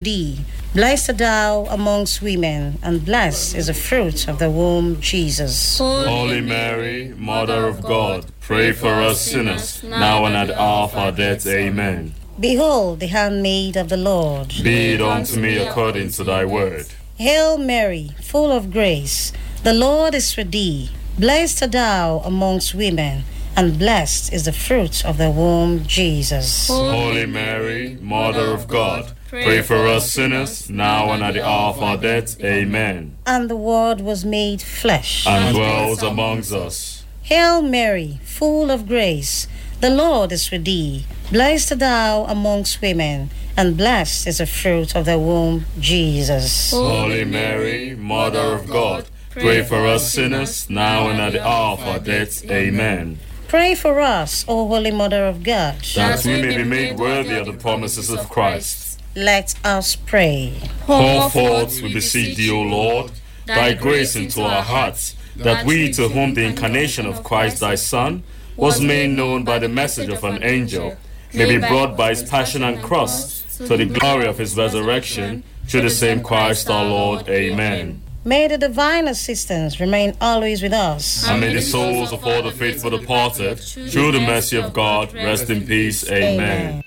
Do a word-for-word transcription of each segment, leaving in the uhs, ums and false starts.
thee. Blessed art thou amongst women, and blessed is the fruit of the womb, Jesus. Holy Mary, Mother of God, pray for us sinners, now and at the hour of our death. Amen. Behold the handmaid of the Lord. Be it unto me according to thy word. Hail Mary, full of grace, the Lord is with thee. Blessed art thou amongst women, and blessed is the fruit of the womb, Jesus. Holy Mary, Mother of God, pray for us sinners, now and at the hour of our death. Amen. And the Word was made flesh, and dwells amongst us. Hail Mary, full of grace, the Lord is with thee. Blessed art thou amongst women, and blessed is the fruit of the womb, Jesus. Holy Mary, Mother of God, pray for us sinners, now and at the hour of our death. Amen. Pray for us, O Holy Mother of God, that we may be made worthy of the promises of Christ. Let us pray. Pour forth, we beseech thee, O Lord, thy grace into our hearts, that we, to whom the incarnation of Christ thy Son was made known by the message of an angel, may be brought by his passion and cross to the glory of his resurrection, through the same Christ our Lord. Amen. May the divine assistance remain always with us. And may the souls of all the faithful departed, through the mercy of God, rest in peace. Amen.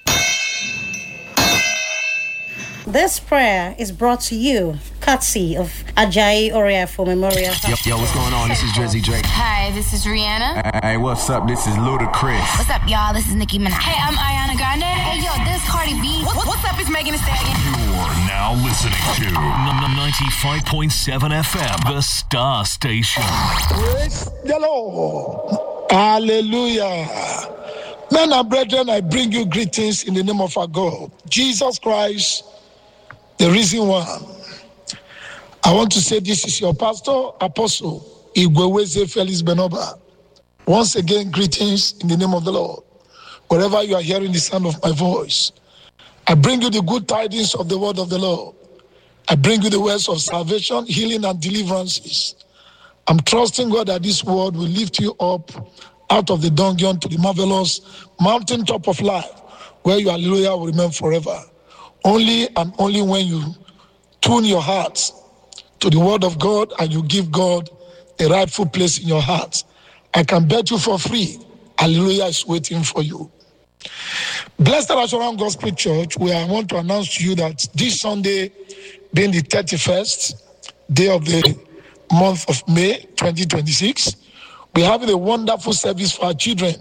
This prayer is brought to you courtesy of Ajayi Oriafo Memorial. Yo, yo, what's going on? This is Drizzy Drake. Hi, this is Rihanna. Hey, what's up? This is Ludacris. What's up, y'all? This is Nicki Minaj. Hey, I'm Ariana Grande. Hey, yo, this is Cardi B. What, what's up? It's Megan Thee Stallion. You're now listening to ninety-five point seven F M, the Star Station. Praise the Lord. Hallelujah. Men and brethren, I bring you greetings in the name of our God, Jesus Christ, the risen one. I want to say this is your pastor, Apostle Igweweze Felix Benoba. Once again, greetings in the name of the Lord. Wherever you are hearing the sound of my voice, I bring you the good tidings of the word of the Lord. I bring you the words of salvation, healing, and deliverances. I'm trusting God that this word will lift you up out of the dungeon to the marvelous mountaintop of life, where your hallelujah will remain forever. Only and only when you tune your heart to the word of God and you give God a rightful place in your heart, I can bet you for free, hallelujah is waiting for you. Blessed Assurance Gospel Church, where I want to announce to you that this Sunday, being the thirty-first day of the month of May twenty twenty-six, we're having a wonderful service for our children,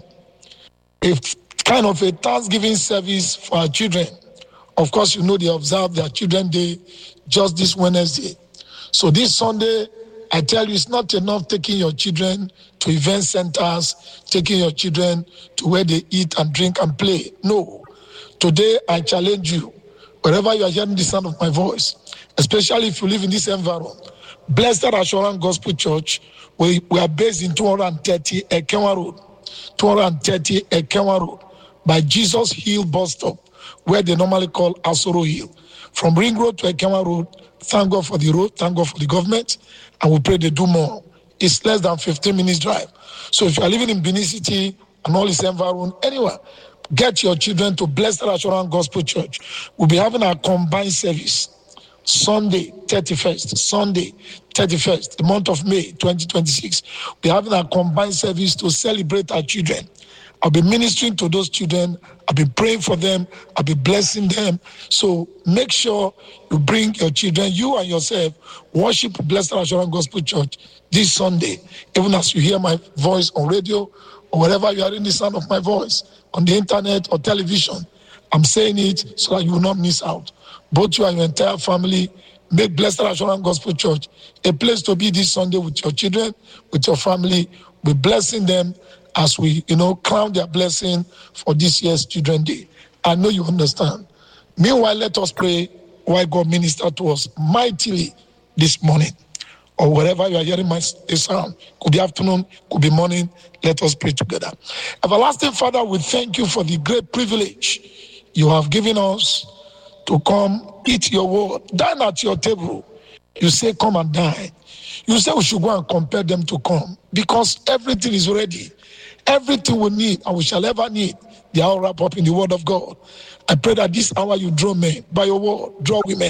a kind of a Thanksgiving service for our children. Of course, you know they observe their Children's Day just this Wednesday. So this Sunday, I tell you, it's not enough taking your children to event centers, taking your children to where they eat and drink and play. No. Today, I challenge you, wherever you are hearing the sound of my voice, especially if you live in this environment, Blessed Assurance Gospel Church, we, we are based in two hundred thirty Ekenwa Road, two hundred thirty Ekenwa Road, by Jesus Hill bus stop, where they normally call Asoro Hill. From Ring Road to Ekenwa Road, thank God for the road, thank God for the government, and we pray they do more. It's less than fifteen minutes drive. So if you are living in Benin City and all its environment, anywhere, get your children to Blessed Assurance Gospel Church. We'll be having our combined service Sunday, thirty-first, Sunday, thirty-first, the month of May, twenty twenty-six. We're having our combined service to celebrate our children. I'll be ministering to those children. I'll be praying for them. I'll be blessing them. So make sure you bring your children, you and yourself, worship Blessed Assurance Gospel Church this Sunday. Even as you hear my voice on radio or wherever you are in the sound of my voice, on the internet or television, I'm saying it so that you will not miss out. Both you and your entire family, make Blessed Assurance Gospel Church a place to be this Sunday with your children, with your family. We're blessing them as we, you know, crown their blessing for this year's Children's Day. I know you understand. Meanwhile, let us pray while God ministered to us mightily this morning. Or wherever you are hearing my sound, could be afternoon, could be morning, let us pray together. Everlasting Father, we thank you for the great privilege you have given us to come eat your word, dine at your table. You say, come and dine. You say we should go and compel them to come because everything is ready. Everything we need and we shall ever need, they are all wrapped up in the word of God. I pray that this hour you draw men by your word, draw women.